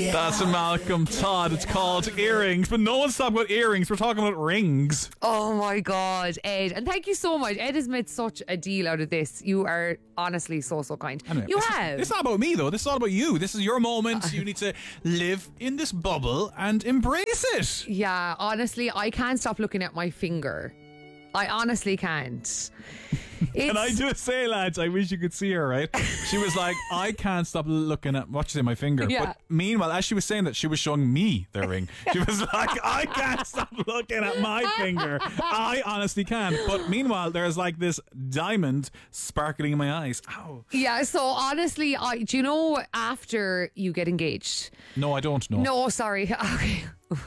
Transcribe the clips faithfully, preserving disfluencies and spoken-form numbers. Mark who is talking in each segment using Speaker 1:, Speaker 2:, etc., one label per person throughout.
Speaker 1: Yeah.
Speaker 2: That's a Malcolm Todd. It's called Earrings, but no one's talking about earrings. We're talking about rings.
Speaker 1: Oh my God, Ed. And thank you so much. Ed has made such a deal out of this. You are honestly so, so kind.
Speaker 2: Anyway,
Speaker 1: you
Speaker 2: it's,
Speaker 1: have.
Speaker 2: It's not about me, though. This is all about you. This is your moment. You need to live in this bubble and embrace it.
Speaker 1: Yeah, honestly, I can't stop looking at my finger. I honestly can't.
Speaker 2: Can I just say, lads, I wish you could see her, right? She was like, I can't stop looking at, what you say, my finger.
Speaker 1: Yeah.
Speaker 2: But meanwhile, as she was saying that, she was showing me the ring. She was like, I can't stop looking at my finger. I honestly can't. But meanwhile, there's like this diamond sparkling in my eyes. Ow.
Speaker 1: Yeah, so honestly, I do you know after you get engaged?
Speaker 2: No, I don't know.
Speaker 1: No, sorry. Okay.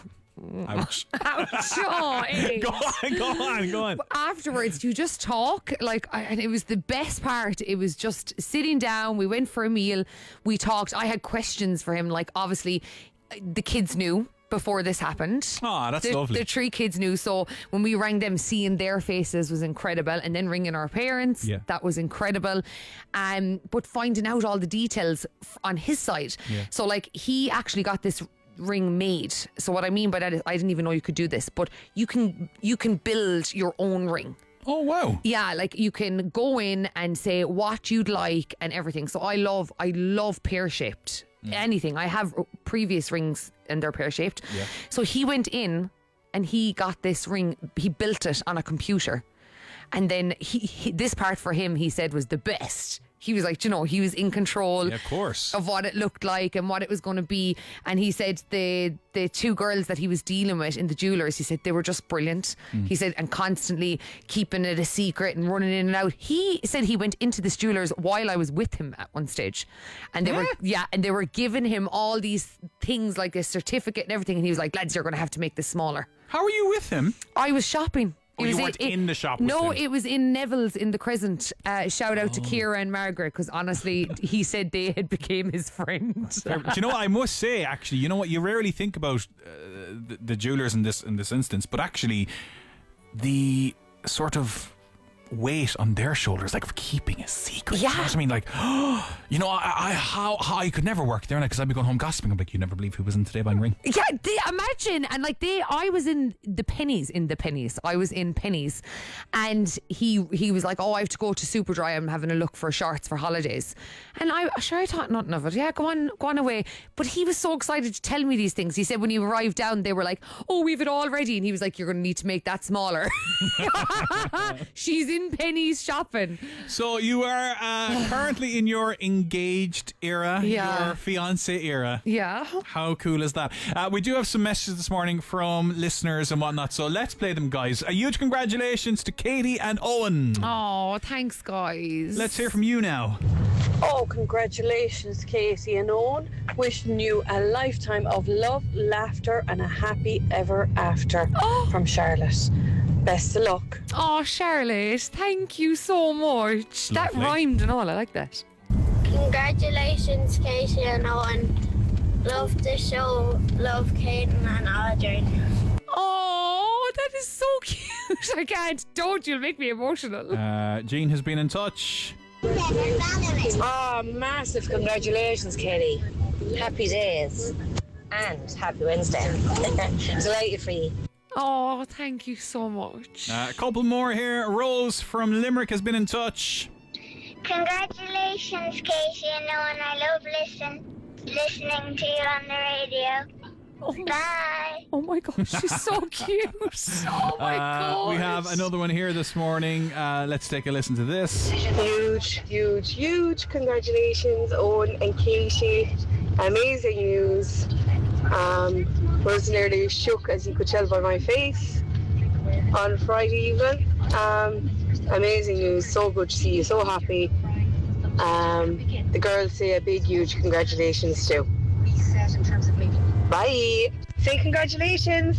Speaker 2: Ouch.
Speaker 1: Ouch. Oh, Ed.
Speaker 2: Go on, go on, go on.
Speaker 1: Afterwards, you just talk like, I, and it was the best part. It was just sitting down. We went for a meal. We talked. I had questions for him. Like, obviously, the kids knew before this happened.
Speaker 2: Oh, that's
Speaker 1: the,
Speaker 2: lovely.
Speaker 1: The three kids knew. So when we rang them, seeing their faces was incredible. And then ringing our parents,
Speaker 2: Yeah.
Speaker 1: that was incredible. Um, but finding out all the details f- on his side.
Speaker 2: Yeah.
Speaker 1: So like, he actually got this ring made. So what I mean by that is, I didn't even know you could do this, but you can you can build your own ring.
Speaker 2: Oh, wow.
Speaker 1: Yeah, like you can go in and say what you'd like and everything. So I love I love pear shaped anything. I have previous rings and they're pear shaped.
Speaker 2: Yeah.
Speaker 1: So he went in and he got this ring. He built it on a computer, and then he, he this part for him he said was the best. He was like, you know, he was in control
Speaker 2: Yeah, of course.
Speaker 1: of what it looked like and what it was going to be. And he said the the two girls that he was dealing with in the jewellers, he said they were just brilliant.
Speaker 2: Mm.
Speaker 1: He said, and constantly keeping it a secret and running in and out. He said he went into this jewellers while I was with him at one stage, and they were yeah, and they were giving him all these things like a certificate and everything. And he was like, lads, you're going to have to make this smaller.
Speaker 2: How are you with him?
Speaker 1: I was shopping.
Speaker 2: Oh,
Speaker 1: It
Speaker 2: you
Speaker 1: was
Speaker 2: weren't in the shop with
Speaker 1: No,
Speaker 2: him?
Speaker 1: it was in Neville's in the Crescent. Uh, shout out to
Speaker 2: Oh.
Speaker 1: Ciara and Margaret, because honestly, he said they had became his friend.
Speaker 2: Do you know what I must say? Actually, you know what you rarely think about uh, the, the jewelers in this in this instance, but actually, the sort of weight on their shoulders, like of keeping a secret.
Speaker 1: Yeah.
Speaker 2: You know what I mean? Like, you know, I, I how, how I could never work there, because I'd be going home gossiping. I'm like, you never believe who was in today buying ring.
Speaker 1: Yeah, they, imagine. And like they, I was in the pennies, in the pennies. I was in pennies. And he he was like, oh, I have to go to Superdry. I'm having a look for shorts for holidays. And I, sure, I thought nothing of it. Yeah, go on, go on away. But he was so excited to tell me these things. He said when he arrived down, they were like, oh, we've it all ready. And he was like, you're going to need to make that smaller. She's in pennies shopping.
Speaker 2: So you are uh, currently in your engaged era,
Speaker 1: Yeah.
Speaker 2: your fiance era.
Speaker 1: Yeah.
Speaker 2: How cool is that? Uh, we do have some messages this morning from listeners and whatnot, so let's play them, guys. A huge congratulations to Katie and Owen.
Speaker 1: Oh, thanks, guys.
Speaker 2: Let's hear from you now.
Speaker 3: Oh, congratulations, Katie and Owen. Wishing you a lifetime of love, laughter, and a happy ever after.
Speaker 1: Oh.
Speaker 3: From Charlotte. Best of luck.
Speaker 1: Oh, Charlotte, thank you so much. That
Speaker 2: Lovely.
Speaker 1: rhymed and all. I like that.
Speaker 4: Congratulations, Katie and Owen. Love the show. Love Caden and Audrey.
Speaker 1: Oh, that is so cute. I can't. Don't. You'll make me emotional.
Speaker 2: Uh, Jean has been in touch.
Speaker 5: Oh, massive congratulations, Katie. Happy days. And happy Wednesday. Delighted for you.
Speaker 1: Oh, thank you so much.
Speaker 2: Uh, a couple more here. Rose from Limerick has been in touch.
Speaker 4: Congratulations, Katie and Owen. I love listen, listening to you on the radio.
Speaker 1: Oh my,
Speaker 4: Bye.
Speaker 1: oh my gosh, she's so cute. Oh my
Speaker 2: Uh,
Speaker 1: god.
Speaker 2: we have another one here this morning. Uh, let's take a listen to this.
Speaker 6: Huge, huge, huge congratulations, Owen and Katie. Amazing news. Um, was nearly shook, as you could tell by my face, on Friday evening. Um, amazing news. So good to see you. So happy. Um, the girls say a big, huge congratulations too. Bye. Say congratulations.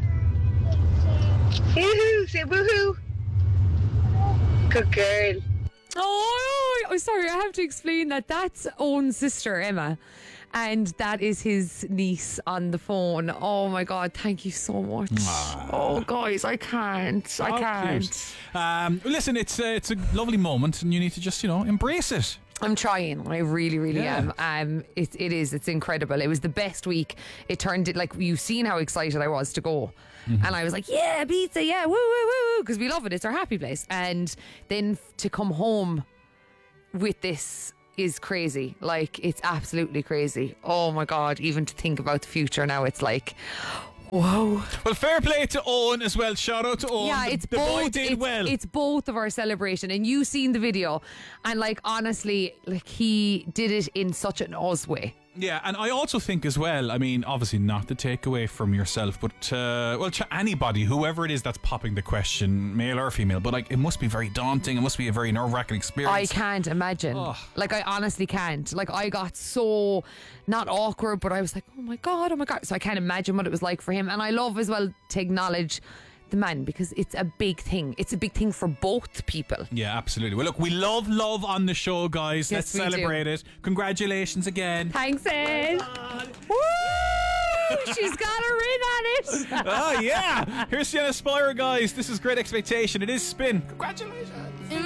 Speaker 6: Woohoo! Say woohoo! Good girl.
Speaker 1: Oh, oh, sorry, I have to explain that that's Owen's sister, Emma. And that is his niece on the phone. Oh my God, thank you so much. Oh, guys, I can't. I
Speaker 2: How
Speaker 1: can't.
Speaker 2: cute. Um, listen, it's uh, it's a lovely moment, and you need to just, you know, embrace it.
Speaker 1: I'm trying. I really, really
Speaker 2: Yeah.
Speaker 1: am. Um, it, it is. It's incredible. It was the best week. It turned it like you've seen how excited I was to go,
Speaker 2: Mm-hmm.
Speaker 1: and I was like, yeah, pizza, yeah, woo, woo, woo, because we love it. It's our happy place. And then f- to come home with this is crazy. Like it's absolutely crazy. Oh my god! Even to think about the future now, it's like. Whoa.
Speaker 2: Well, fair play to Owen as well. Shout out to Owen.
Speaker 1: Yeah,
Speaker 2: the,
Speaker 1: it's
Speaker 2: the
Speaker 1: both.
Speaker 2: boy did
Speaker 1: it's,
Speaker 2: well.
Speaker 1: it's both of our celebration, and you seen the video, and like honestly, like he did it in such an Oz way.
Speaker 2: Yeah, and I also think as well, I mean, obviously not to take away from yourself, but uh, well, to anybody, whoever it is that's popping the question, male or female, but like it must be very daunting. It must be a very nerve-wracking experience.
Speaker 1: I can't imagine.
Speaker 2: Oh.
Speaker 1: Like I honestly can't. Like I got so not awkward, but I was like, oh my god, oh my god. So I can't imagine what it was like for him. And I love as well to acknowledge the man because it's a big thing. It's a big thing for both people.
Speaker 2: Yeah, absolutely. Well, look, we love love on the show, guys.
Speaker 1: Yes,
Speaker 2: Let's
Speaker 1: we do.
Speaker 2: celebrate it. Congratulations again.
Speaker 1: Thanks, Ed. Woo! She's got a ring on it.
Speaker 2: Oh, yeah. Here's Sienna Spire, guys. This is Great Expectation. It is Spin. Congratulations.